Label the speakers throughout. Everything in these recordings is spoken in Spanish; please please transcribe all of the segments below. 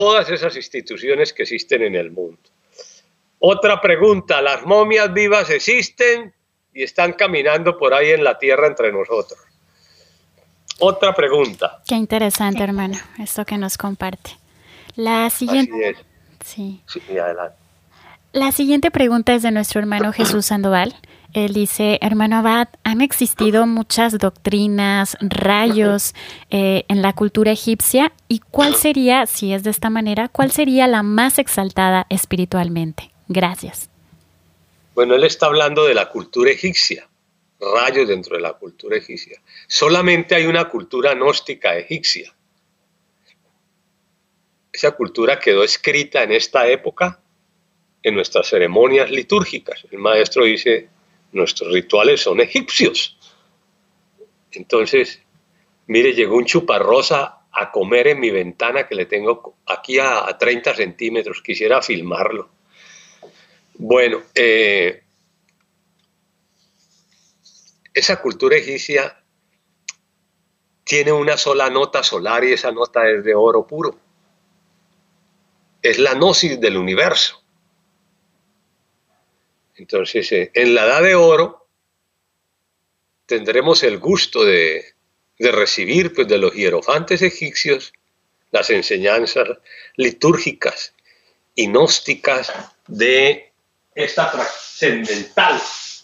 Speaker 1: todas esas instituciones que existen en el mundo. Otra pregunta, ¿las momias vivas existen y están caminando por ahí en la tierra entre nosotros? Otra pregunta.
Speaker 2: Qué interesante, hermano, esto que nos comparte. La siguiente...
Speaker 1: Así es.
Speaker 2: Sí.
Speaker 1: Sí, adelante.
Speaker 2: La siguiente pregunta es de nuestro hermano Jesús Sandoval. Él dice, hermano Abad, han existido muchas doctrinas, rayos en la cultura egipcia, ¿y cuál sería, si es de esta manera, cuál sería la más exaltada espiritualmente? Gracias.
Speaker 1: Bueno, él está hablando de la cultura egipcia, rayos dentro de la cultura egipcia. Solamente hay una cultura gnóstica egipcia. Esa cultura quedó escrita en esta época en nuestras ceremonias litúrgicas. El maestro dice, nuestros rituales son egipcios. Entonces, mire, llegó un chuparrosa a comer en mi ventana que le tengo aquí a 30 centímetros. Quisiera filmarlo. Bueno, esa cultura egipcia tiene una sola nota solar y esa nota es de oro puro. Es la gnosis del universo. Entonces, en la edad de oro tendremos el gusto de recibir pues, de los hierofantes egipcios las enseñanzas litúrgicas y gnósticas de esta trascendental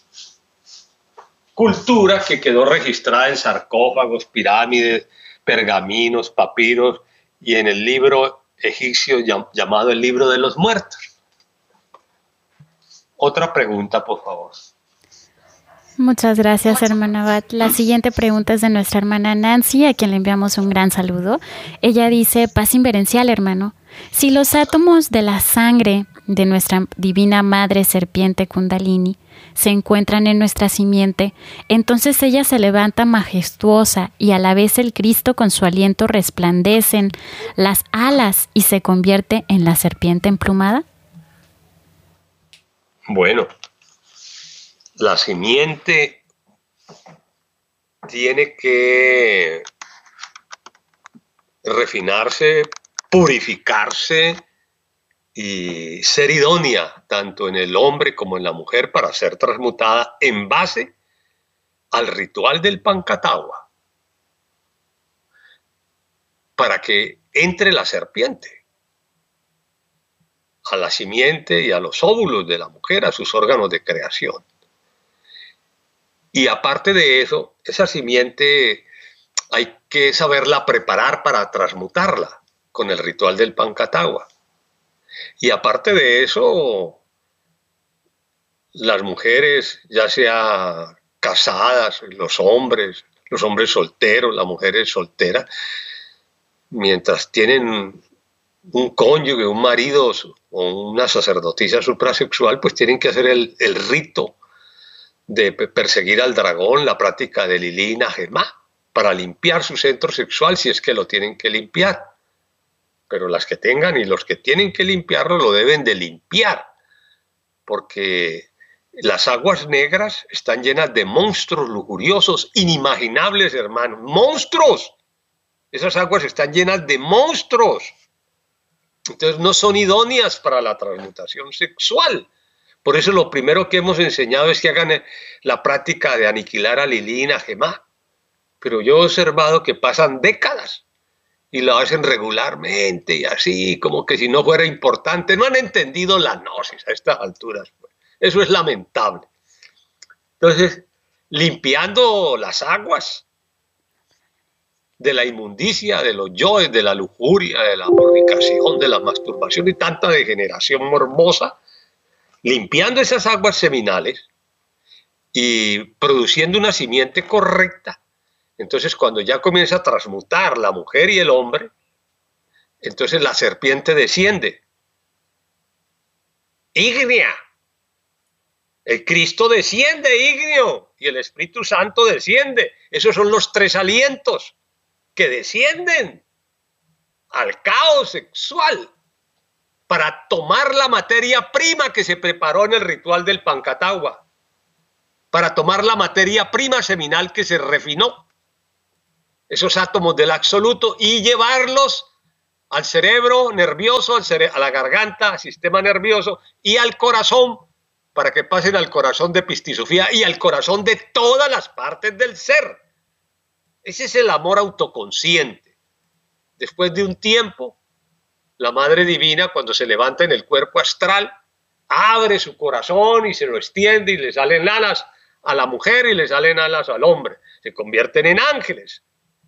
Speaker 1: cultura que quedó registrada en sarcófagos, pirámides, pergaminos, papiros y en el libro egipcio llamado el libro de los muertos. Otra pregunta, por favor.
Speaker 2: Muchas gracias, hermana Abad. La siguiente pregunta es de nuestra hermana Nancy, a quien le enviamos un gran saludo. Ella dice, paz inverencial, hermano. Si los átomos de la sangre de nuestra divina madre serpiente Kundalini se encuentran en nuestra simiente, entonces ella se levanta majestuosa y a la vez el Cristo con su aliento resplandecen las alas y se convierte en la serpiente emplumada.
Speaker 1: Bueno, la simiente tiene que refinarse, purificarse y ser idónea tanto en el hombre como en la mujer para ser transmutada en base al ritual del Pancatagua, para que entre la serpiente a la simiente y a los óvulos de la mujer, a sus órganos de creación. Y aparte de eso, esa simiente hay que saberla preparar para transmutarla con el ritual del Pancatagua. Y aparte de eso, las mujeres, ya sea casadas, los hombres solteros, las mujeres solteras, mientras tienen un cónyuge, un marido o una sacerdotisa suprasexual, pues tienen que hacer el rito de perseguir al dragón, la práctica de Lilí y Najemá, para limpiar su centro sexual si es que lo tienen que limpiar. Pero las que tengan y los que tienen que limpiarlo lo deben de limpiar, porque las aguas negras están llenas de monstruos lujuriosos, inimaginables, hermanos. ¡Monstruos! Esas aguas están llenas de monstruos. Entonces no son idóneas para la transmutación sexual. Por eso lo primero que hemos enseñado es que hagan la práctica de aniquilar a Lilí y Najemá. Pero yo he observado que pasan décadas y lo hacen regularmente y así, como que si no fuera importante. No han entendido la gnosis a estas alturas. Eso es lamentable. Entonces, limpiando las aguas de la inmundicia, de los yoes, de la lujuria, de la fornicación, de la masturbación y tanta degeneración morbosa, limpiando esas aguas seminales y produciendo una simiente correcta. Entonces, cuando ya comienza a transmutar la mujer y el hombre, entonces la serpiente desciende. Ígnea. El Cristo desciende, ígneo, y el Espíritu Santo desciende. Esos son los tres alientos que descienden al caos sexual para tomar la materia prima que se preparó en el ritual del Pancatagua, para tomar la materia prima seminal que se refinó, esos átomos del absoluto, y llevarlos al cerebro nervioso, a la garganta, al sistema nervioso y al corazón, para que pasen al corazón de Pistisofía y al corazón de todas las partes del ser. Ese es el amor autoconsciente. Después de un tiempo, la Madre Divina, cuando se levanta en el cuerpo astral, abre su corazón y se lo extiende y le salen alas a la mujer y le salen alas al hombre. Se convierten en ángeles.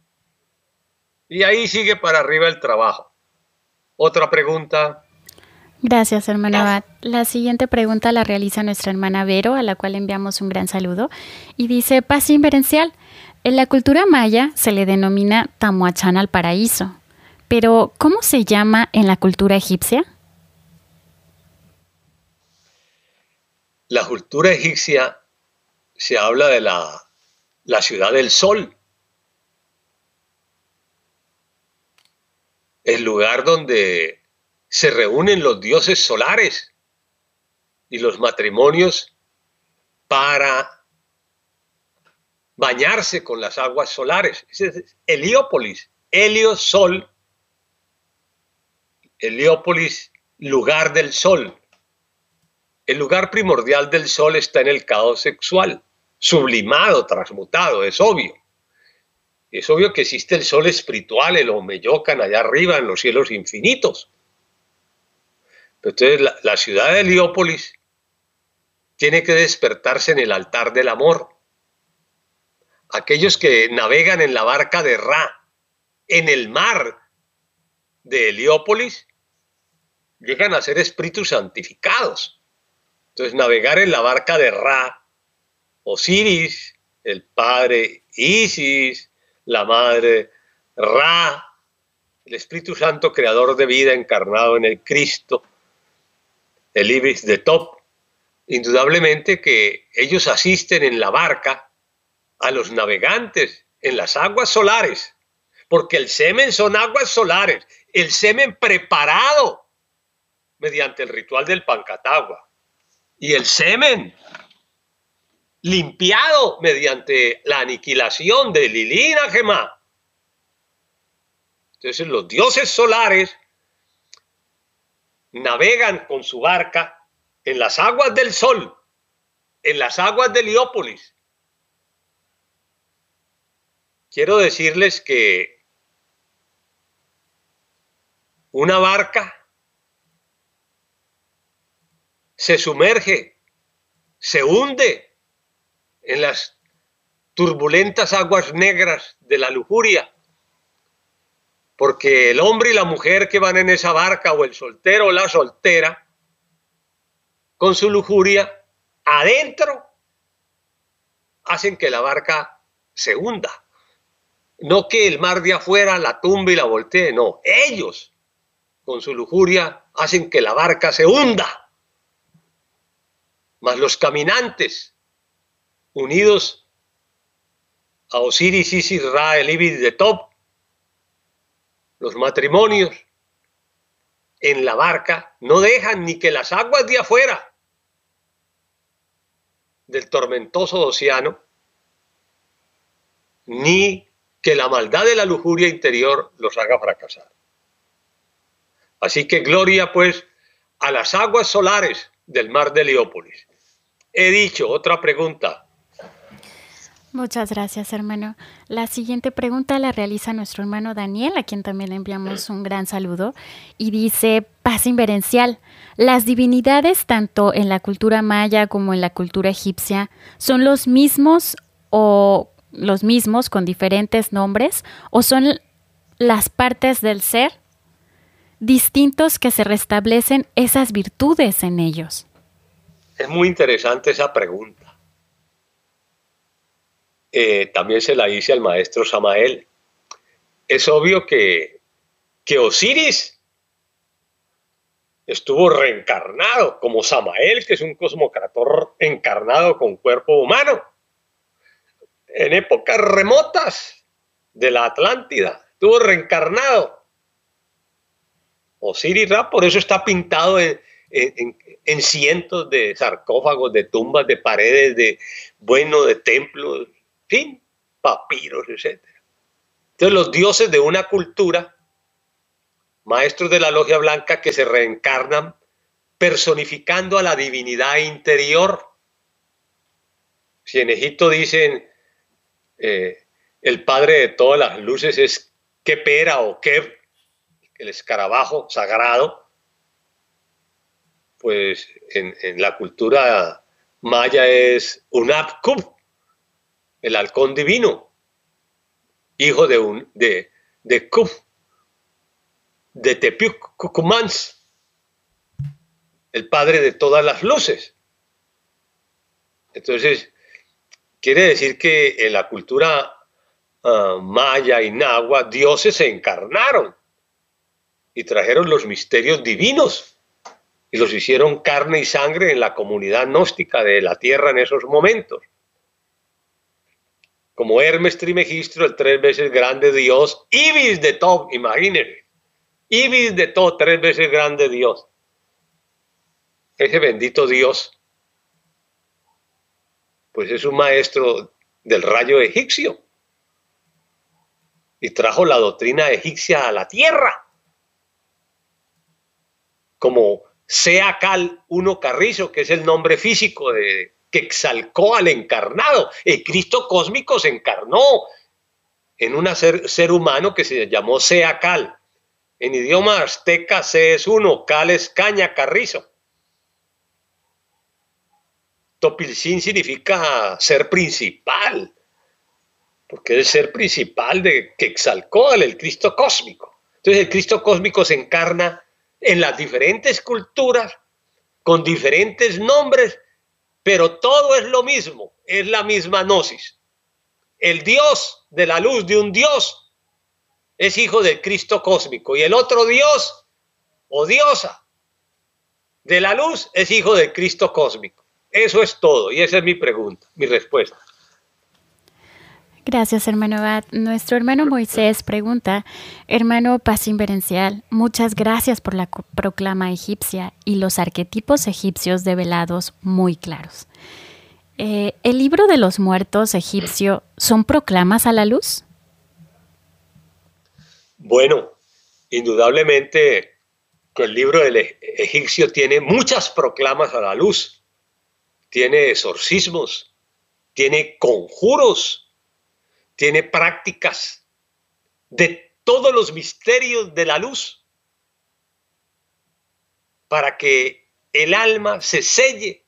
Speaker 1: Y ahí sigue para arriba el trabajo. Otra pregunta.
Speaker 2: Gracias, hermana Abad. La siguiente pregunta la realiza nuestra hermana Vero, a la cual enviamos un gran saludo. Y dice, paz inverencial. En la cultura maya se le denomina Tamuachán al paraíso. Pero, ¿cómo se llama en la cultura egipcia?
Speaker 1: La cultura egipcia se habla de la ciudad del sol. El lugar donde se reúnen los dioses solares y los matrimonios para bañarse con las aguas solares. Ese es Heliópolis, Helios, sol, Heliópolis, lugar del sol. El lugar primordial del sol está en el caos sexual, sublimado, transmutado, es obvio. Es obvio que existe el sol espiritual, el Omeyocan, allá arriba en los cielos infinitos. Entonces la ciudad de Heliópolis tiene que despertarse en el altar del amor. Aquellos que navegan en la barca de Ra, en el mar de Heliópolis, llegan a ser espíritus santificados. Entonces, navegar en la barca de Ra, Osiris, el padre Isis, la madre Ra, el Espíritu Santo creador de vida encarnado en el Cristo, el Ibis de Top, indudablemente que ellos asisten en la barca a los navegantes en las aguas solares, porque el semen son aguas solares, el semen preparado mediante el ritual del Pancatagua y el semen limpiado mediante la aniquilación de Lilina Gemá. Entonces los dioses solares navegan con su barca en las aguas del sol, en las aguas de Heliópolis. Quiero decirles que una barca se sumerge, se hunde en las turbulentas aguas negras de la lujuria, porque el hombre y la mujer que van en esa barca, o el soltero o la soltera, con su lujuria, adentro, hacen que la barca se hunda. No que el mar de afuera la tumbe y la voltee, no, ellos con su lujuria hacen que la barca se hunda. Mas los caminantes, unidos a Osiris, Isis, Ra, el Ibis de Top, los matrimonios en la barca no dejan ni que las aguas de afuera del tormentoso océano, ni que la maldad de la lujuria interior los haga fracasar. Así que gloria pues a las aguas solares del mar de Heliópolis. He dicho. Otra pregunta.
Speaker 2: Muchas gracias, hermano. La siguiente pregunta la realiza nuestro hermano Daniel, a quien también le enviamos un gran saludo, y dice, paz inverencial, ¿las divinidades tanto en la cultura maya como en la cultura egipcia son los mismos o los mismos con diferentes nombres, o son las partes del ser distintos que se restablecen esas virtudes en ellos?
Speaker 1: Es muy interesante esa pregunta. También se la hice al maestro Samael. Es obvio que Osiris estuvo reencarnado como Samael, que es un cosmocrator encarnado con cuerpo humano, en épocas remotas de la Atlántida. Estuvo reencarnado. Osiris Ra, por eso está pintado en cientos de sarcófagos, de tumbas, de paredes, de templos, en fin, papiros, etc. Entonces los dioses de una cultura maestros de la logia blanca que se reencarnan personificando a la divinidad interior. Si en Egipto dicen el padre de todas las luces es Khepera o Keb, el escarabajo sagrado, pues en la cultura maya es Hunahpu, el halcón divino, hijo de Kuf, de Tepic Cucumans, el padre de todas las luces. Entonces, quiere decir que en la cultura maya y nahua, dioses se encarnaron y trajeron los misterios divinos y los hicieron carne y sangre en la comunidad gnóstica de la tierra en esos momentos. Como Hermes Trismegisto, el 3 veces grande Dios, Ibis de Top, imagínense, Ibis de Top, 3 veces grande Dios. Ese bendito Dios, pues es un maestro del rayo egipcio y trajo la doctrina egipcia a la tierra. Como Seacal I Carrizo, que es el nombre físico de Quetzalcóatl encarnado. El Cristo cósmico se encarnó en un ser humano que se llamó Seacal. En idioma azteca, Se es uno, Cal es caña, carrizo. Topilzin significa ser principal, porque es el ser principal de Quetzalcóatl, el Cristo cósmico. Entonces el Cristo cósmico se encarna en las diferentes culturas, con diferentes nombres, pero todo es lo mismo, es la misma gnosis. El Dios de la luz de un Dios es hijo del Cristo cósmico, y el otro Dios o diosa de la luz es hijo del Cristo cósmico. Eso es todo, y esa es mi pregunta, mi respuesta.
Speaker 2: Gracias, hermano Abad. Nuestro hermano Moisés pregunta: hermano Paz Inverencial, muchas gracias por la proclama egipcia y los arquetipos egipcios develados muy claros. ¿El libro de los muertos egipcio son proclamas a la luz?
Speaker 1: Bueno, indudablemente que el libro del egipcio tiene muchas proclamas a la luz. Tiene exorcismos, tiene conjuros, tiene prácticas de todos los misterios de la luz para que el alma se selle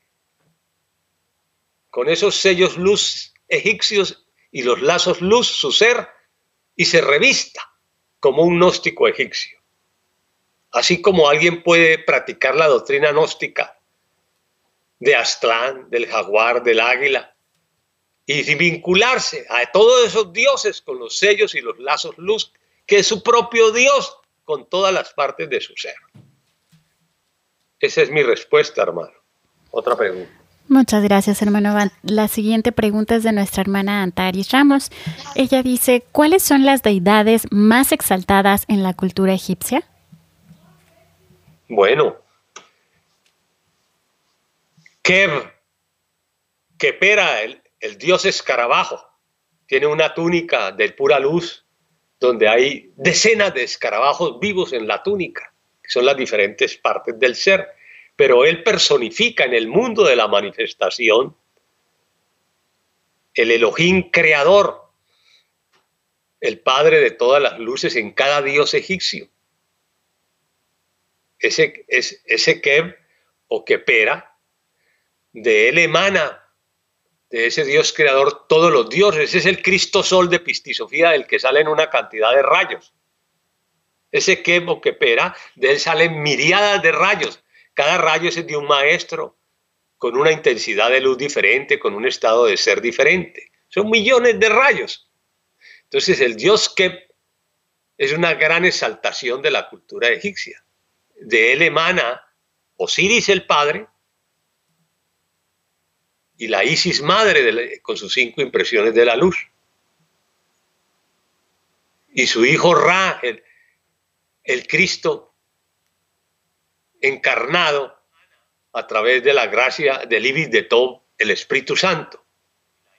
Speaker 1: con esos sellos luz egipcios y los lazos luz, su ser, y se revista como un gnóstico egipcio. Así como alguien puede practicar la doctrina gnóstica de Aztlán, del jaguar, del águila, y vincularse a todos esos dioses con los sellos y los lazos luz, que es su propio Dios con todas las partes de su ser. Esa es mi respuesta, hermano. Otra pregunta.
Speaker 2: Muchas gracias, hermano. La siguiente pregunta es de nuestra hermana Antaris Ramos. Ella dice: ¿cuáles son las deidades más exaltadas en la cultura egipcia?
Speaker 1: Bueno, Khepera, el dios escarabajo, tiene una túnica de pura luz donde hay decenas de escarabajos vivos en la túnica, que son las diferentes partes del ser, pero él personifica en el mundo de la manifestación el Elohim creador, el padre de todas las luces en cada dios egipcio. Ese Keb o Khepera, de él emana, de ese Dios creador, todos los dioses. Ese es el Cristo Sol de Pistisofía, del que salen una cantidad de rayos. Ese Keb o Khepera, de él salen miríadas de rayos. Cada rayo es de un maestro, con una intensidad de luz diferente, con un estado de ser diferente. Son millones de rayos. Entonces el Dios Keb es una gran exaltación de la cultura egipcia. De él emana Osiris el padre y la Isis madre con sus 5 impresiones de la luz. Y su hijo Ra, el Cristo encarnado a través de la gracia del Ibis de Tob, el Espíritu Santo.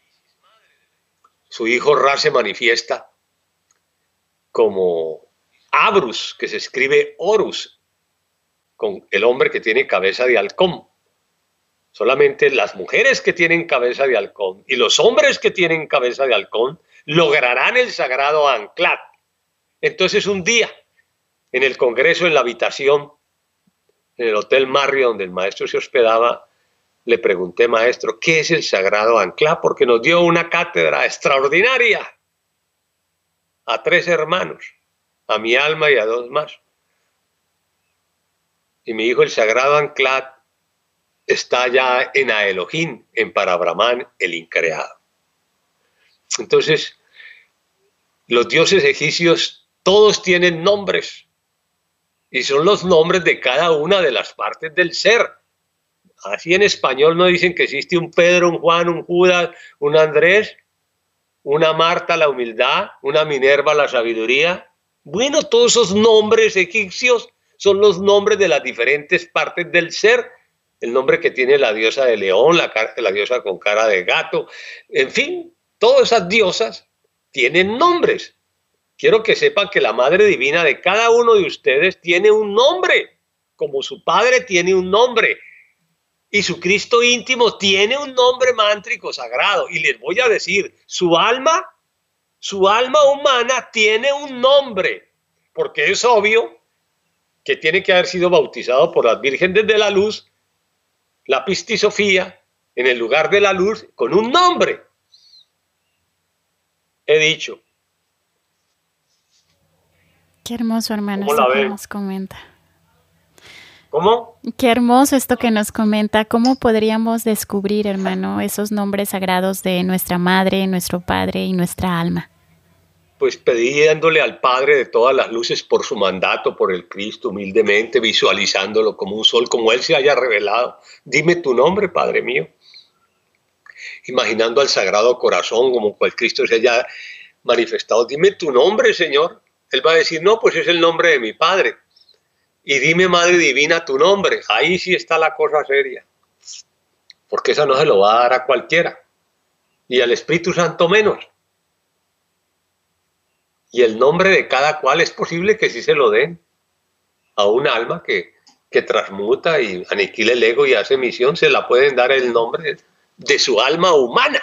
Speaker 1: Su hijo Ra se manifiesta como Abrus, que se escribe Horus, con el hombre que tiene cabeza de halcón. Solamente las mujeres que tienen cabeza de halcón y los hombres que tienen cabeza de halcón lograrán el sagrado Anklat. Entonces un día, en el congreso, en la habitación, en el Hotel Marriott, donde el maestro se hospedaba, le pregunté: maestro, ¿qué es el sagrado Anklat? Porque nos dio una cátedra extraordinaria a 3 hermanos, a mi alma y a 2 más. Y me dijo: el sagrado Anklat está ya en Elohim, en Parabrahman, el increado. Entonces, los dioses egipcios todos tienen nombres, y son los nombres de cada una de las partes del ser. Así en español no dicen que existe un Pedro, un Juan, un Judas, un Andrés, una Marta, la humildad, una Minerva, la sabiduría. Bueno, todos esos nombres egipcios son los nombres de las diferentes partes del ser. El nombre que tiene la diosa de león, la diosa con cara de gato, en fin, todas esas diosas tienen nombres. Quiero que sepan que la Madre Divina de cada uno de ustedes tiene un nombre, como su Padre tiene un nombre, y su Cristo íntimo tiene un nombre mántrico sagrado. Y les voy a decir, su alma humana tiene un nombre, porque es obvio que tiene que haber sido bautizado por las vírgenes de la luz, la Pistisofía, en el lugar de la luz, con un nombre. He dicho.
Speaker 2: Qué hermoso, hermano,
Speaker 1: ¿Cómo la
Speaker 2: esto que
Speaker 1: ven?
Speaker 2: nos comenta.
Speaker 1: ¿Cómo?
Speaker 2: Qué hermoso esto que nos comenta. ¿Cómo podríamos descubrir, hermano, esos nombres sagrados de nuestra madre, nuestro padre y nuestra alma?
Speaker 1: Pues pidiéndole al Padre de todas las luces por su mandato, por el Cristo, humildemente, visualizándolo como un sol, como Él se haya revelado. Dime tu nombre, Padre mío. Imaginando al Sagrado Corazón como cual Cristo se haya manifestado. Dime tu nombre, Señor. Él va a decir: no, pues es el nombre de mi Padre. Y dime, Madre Divina, tu nombre. Ahí sí está la cosa seria. Porque esa no se lo va a dar a cualquiera. Y al Espíritu Santo menos. Y el nombre de cada cual es posible que sí se lo den a un alma que transmuta y aniquila el ego y hace misión. Se la pueden dar el nombre de su alma humana.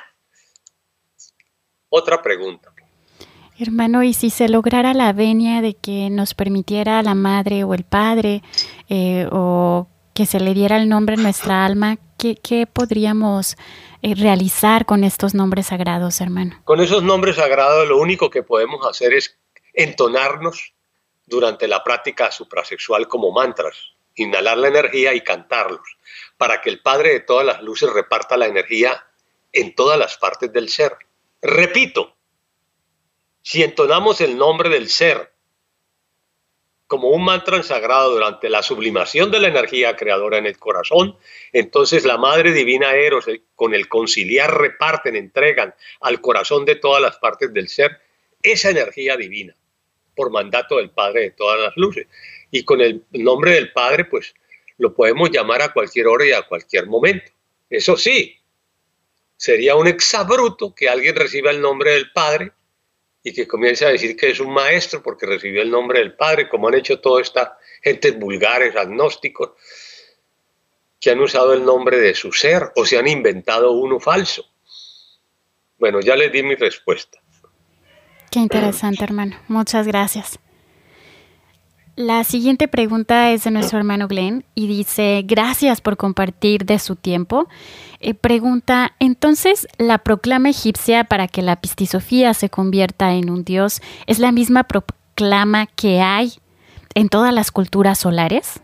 Speaker 1: Otra pregunta.
Speaker 2: Hermano, y si se lograra la venia de que nos permitiera la madre o el padre, o que se le diera el nombre a nuestra alma, ¿qué podríamos realizar con estos nombres sagrados, hermano?
Speaker 1: Con esos nombres sagrados lo único que podemos hacer es entonarnos durante la práctica suprasexual como mantras, inhalar la energía y cantarlos, para que el Padre de todas las luces reparta la energía en todas las partes del ser. Repito, si entonamos el nombre del ser como un mantra sagrado durante la sublimación de la energía creadora en el corazón, entonces la Madre Divina Eros con el conciliar reparten, entregan al corazón de todas las partes del ser esa energía divina por mandato del Padre de todas las luces. Y con el nombre del Padre, pues lo podemos llamar a cualquier hora y a cualquier momento. Eso sí, sería un exabrupto que alguien reciba el nombre del Padre y que comience a decir que es un maestro porque recibió el nombre del Padre, como han hecho toda esta gente vulgares, agnósticos, que han usado el nombre de su ser o se han inventado uno falso. Bueno, ya les di mi respuesta.
Speaker 2: Qué interesante, hermano. Muchas gracias. La siguiente pregunta es de nuestro hermano Glenn y dice: gracias por compartir de su tiempo. Pregunta: entonces, ¿la proclama egipcia para que la Pistisofía se convierta en un dios es la misma proclama que hay en todas las culturas solares?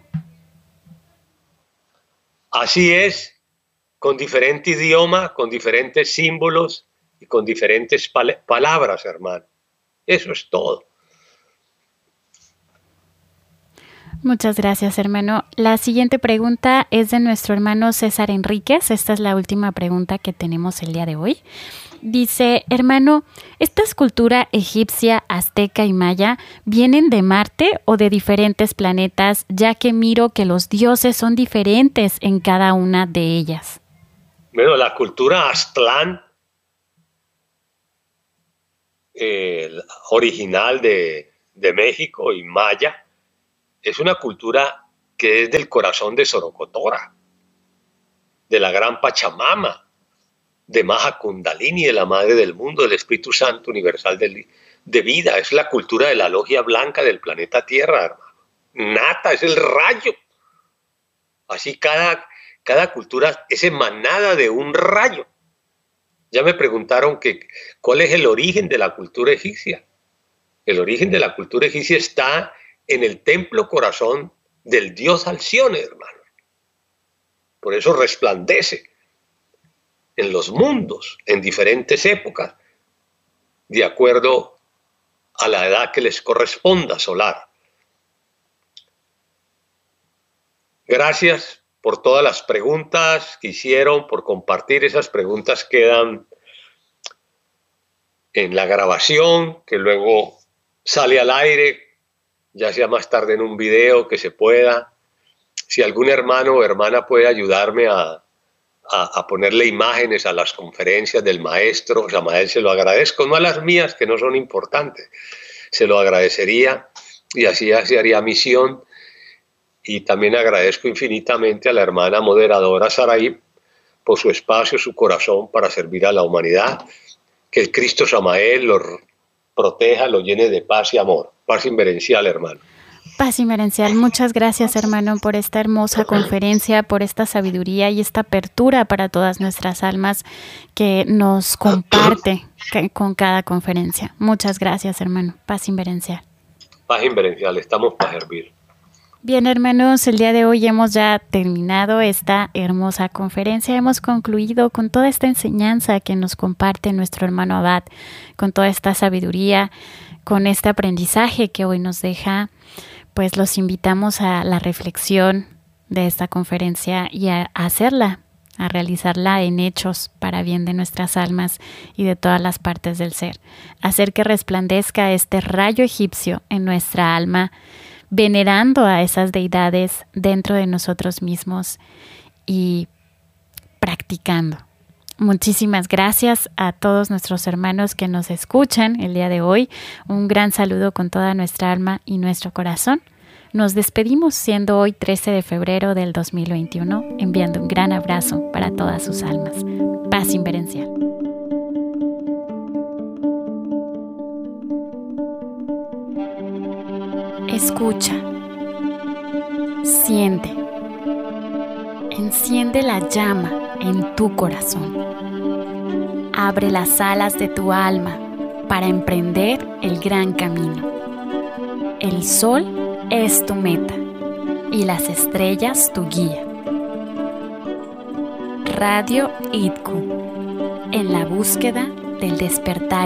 Speaker 1: Así es, con diferente idioma, con diferentes símbolos y con diferentes palabras, hermano. Eso es todo.
Speaker 2: Muchas gracias, hermano. La siguiente pregunta es de nuestro hermano César Enríquez. Esta es la última pregunta que tenemos el día de hoy. Dice: hermano, ¿esta escultura egipcia, azteca y maya vienen de Marte o de diferentes planetas, ya que miro que los dioses son diferentes en cada una de ellas?
Speaker 1: Bueno, la cultura Aztlán, original de de México y maya, es una cultura que es del corazón de Sorocotora, de la gran Pachamama, de Maha Kundalini, de la Madre del Mundo, del Espíritu Santo Universal de vida. Es la cultura de la logia blanca del planeta Tierra, hermano. Nata, es el rayo. Así cada cultura es emanada de un rayo. Ya me preguntaron cuál es el origen de la cultura egipcia. El origen de la cultura egipcia está en el templo corazón del dios Alcione, hermano. Por eso resplandece en los mundos, en diferentes épocas, de acuerdo a la edad que les corresponda solar. Gracias por todas las preguntas que hicieron, por compartir. Esas preguntas quedan en la grabación, que luego sale al aire, ya sea más tarde en un video que se pueda. Si algún hermano o hermana puede ayudarme a ponerle imágenes a las conferencias del maestro, Samael, se lo agradezco, no a las mías que no son importantes, se lo agradecería y así se haría misión. Y también agradezco infinitamente a la hermana moderadora Saraí por su espacio, su corazón para servir a la humanidad. Que el Cristo Samael lo proteja, lo llene de paz y amor. Paz inverencial, hermano.
Speaker 2: Paz inverencial. Muchas gracias, hermano, por esta hermosa conferencia, por esta sabiduría y esta apertura para todas nuestras almas que nos comparte con cada conferencia. Muchas gracias, hermano. Paz inverencial.
Speaker 1: Paz inverencial. Estamos para servir.
Speaker 2: Bien, hermanos, el día de hoy hemos ya terminado esta hermosa conferencia. Hemos concluido con toda esta enseñanza que nos comparte nuestro hermano Abad, con toda esta sabiduría, con este aprendizaje que hoy nos deja. Pues los invitamos a la reflexión de esta conferencia y a hacerla, a realizarla en hechos para bien de nuestras almas y de todas las partes del ser. Hacer que resplandezca este rayo egipcio en nuestra alma, venerando a esas deidades dentro de nosotros mismos y practicando. Muchísimas gracias a todos nuestros hermanos que nos escuchan el día de hoy. Un gran saludo con toda nuestra alma y nuestro corazón. Nos despedimos siendo hoy 13 de febrero del 2021, enviando un gran abrazo para todas sus almas. Paz inverencial. Escucha, siente, enciende la llama en tu corazón. Abre las alas de tu alma para emprender el gran camino. El sol es tu meta y las estrellas tu guía. Radio IDCU, en la búsqueda del despertar